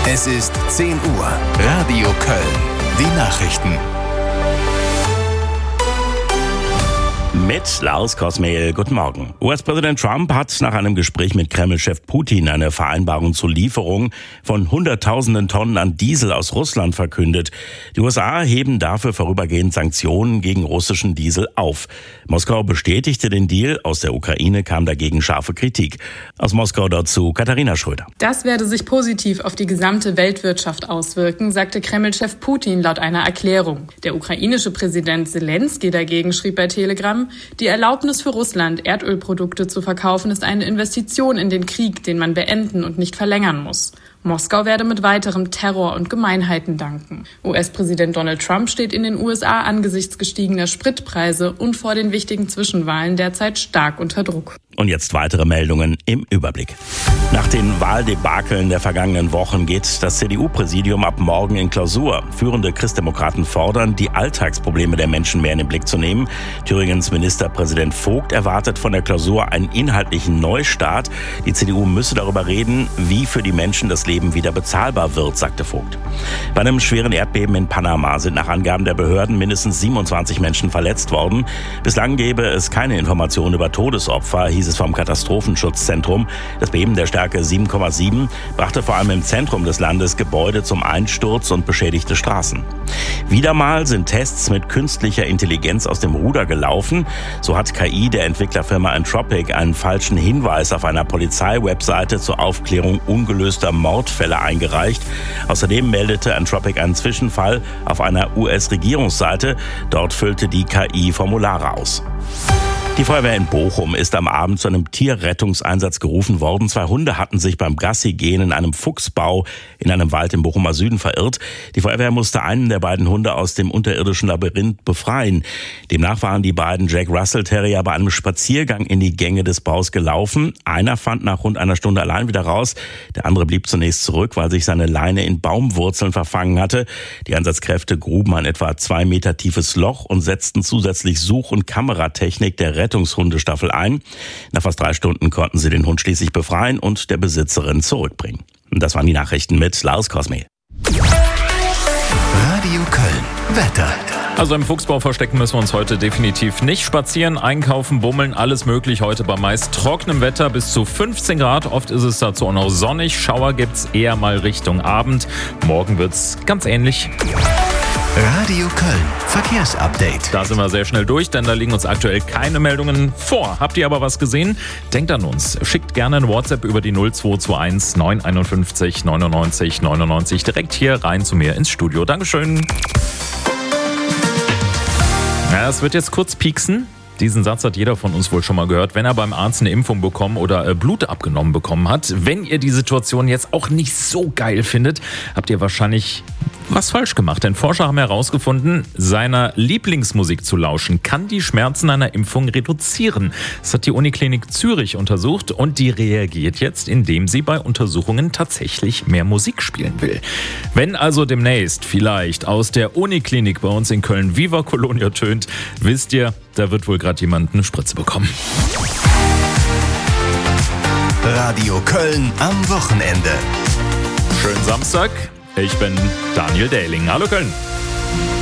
Es ist 10 Uhr. Radio Köln. Die Nachrichten. Mit Lars Kosmehl, guten Morgen. US-Präsident Trump hat nach einem Gespräch mit Kreml-Chef Putin eine Vereinbarung zur Lieferung von Hunderttausenden Tonnen an Diesel aus Russland verkündet. Die USA heben dafür vorübergehend Sanktionen gegen russischen Diesel auf. Moskau bestätigte den Deal, aus der Ukraine kam dagegen scharfe Kritik. Aus Moskau dazu Katharina Schröder. Das werde sich positiv auf die gesamte Weltwirtschaft auswirken, sagte Kreml-Chef Putin laut einer Erklärung. Der ukrainische Präsident Selenskyj dagegen schrieb bei Telegram: Die Erlaubnis für Russland, Erdölprodukte zu verkaufen, ist eine Investition in den Krieg, den man beenden und nicht verlängern muss. Moskau werde mit weiterem Terror und Gemeinheiten danken. US-Präsident Donald Trump steht in den USA angesichts gestiegener Spritpreise und vor den wichtigen Zwischenwahlen derzeit stark unter Druck. Und jetzt weitere Meldungen im Überblick. Nach den Wahldebakeln der vergangenen Wochen geht das CDU-Präsidium ab morgen in Klausur. Führende Christdemokraten fordern, die Alltagsprobleme der Menschen mehr in den Blick zu nehmen. Thüringens Ministerpräsident Vogt erwartet von der Klausur einen inhaltlichen Neustart. Die CDU müsse darüber reden, wie für die Menschen das Leben wieder bezahlbar wird, sagte Vogt. Bei einem schweren Erdbeben in Panama sind nach Angaben der Behörden mindestens 27 Menschen verletzt worden. Bislang gäbe es keine Informationen über Todesopfer, hieß es vom Katastrophenschutzzentrum. Das Beben der Stärke 7,7 brachte vor allem im Zentrum des Landes Gebäude zum Einsturz und beschädigte Straßen. Wieder mal sind Tests mit künstlicher Intelligenz aus dem Ruder gelaufen. So hat KI der Entwicklerfirma Anthropic einen falschen Hinweis auf einer Polizeiwebseite zur Aufklärung ungelöster Mordfälle eingereicht. Außerdem meldete Anthropic einen Zwischenfall auf einer US-Regierungsseite. Dort füllte die KI Formulare aus. Die Feuerwehr in Bochum ist am Abend zu einem Tierrettungseinsatz gerufen worden. 2 Hunde hatten sich beim Gassi-Gehen in einem Fuchsbau in einem Wald im Bochumer Süden verirrt. Die Feuerwehr musste einen der beiden Hunde aus dem unterirdischen Labyrinth befreien. Demnach waren die beiden Jack Russell Terrier bei einem Spaziergang in die Gänge des Baus gelaufen. Einer fand nach rund einer Stunde allein wieder raus. Der andere blieb zunächst zurück, weil sich seine Leine in Baumwurzeln verfangen hatte. Die Einsatzkräfte gruben ein etwa 2 Meter tiefes Loch und setzten zusätzlich Such- und Kameratechnik der Rettungshundestaffel ein. Nach fast 3 Stunden konnten sie den Hund schließlich befreien und der Besitzerin zurückbringen. Und das waren die Nachrichten mit Lars Kosmehl. Radio Köln. Wetter. Also im Fuchsbau verstecken müssen wir uns heute definitiv nicht. Spazieren, einkaufen, bummeln, alles möglich heute bei meist trockenem Wetter bis zu 15 Grad. Oft ist es dazu auch noch sonnig. Schauer gibt's eher mal Richtung Abend. Morgen wird's ganz ähnlich. Radio Köln. Verkehrsupdate. Da sind wir sehr schnell durch, denn da liegen uns aktuell keine Meldungen vor. Habt ihr aber was gesehen? Denkt an uns. Schickt gerne ein WhatsApp über die 0221 951 99 99 direkt hier rein zu mir ins Studio. Dankeschön. Ja, es wird jetzt kurz pieksen. Diesen Satz hat jeder von uns wohl schon mal gehört, wenn er beim Arzt eine Impfung bekommen oder Blut abgenommen bekommen hat. Wenn ihr die Situation jetzt auch nicht so geil findet, habt ihr wahrscheinlich was falsch gemacht. Denn Forscher haben herausgefunden, seiner Lieblingsmusik zu lauschen kann die Schmerzen einer Impfung reduzieren. Das hat die Uniklinik Zürich untersucht und die reagiert jetzt, indem sie bei Untersuchungen tatsächlich mehr Musik spielen will. Wenn also demnächst vielleicht aus der Uniklinik bei uns in Köln Viva Colonia tönt, wisst ihr, da wird wohl gerade jemand eine Spritze bekommen. Radio Köln am Wochenende. Schönen Samstag. Ich bin Daniel Dähling. Hallo Köln.